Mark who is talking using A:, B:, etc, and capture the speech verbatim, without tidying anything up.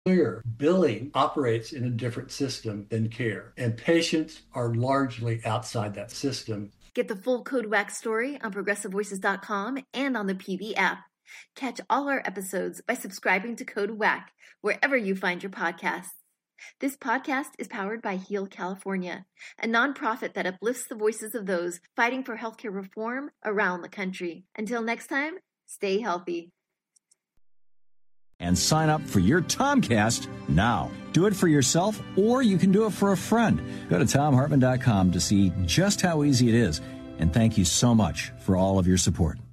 A: clear, billing operates in a different system than care, and patients are largely outside that system.
B: Get the full Code W A C story on progressive voices dot com and on the P B app. Catch all our episodes by subscribing to Code W A C wherever you find your podcasts. This podcast is powered by Heal California, a nonprofit that uplifts the voices of those fighting for healthcare reform around the country. Until next time, stay healthy.
C: And sign up for your Tomcast now. Do it for yourself, or you can do it for a friend. Go to tom hartman dot com to see just how easy it is. And thank you so much for all of your support.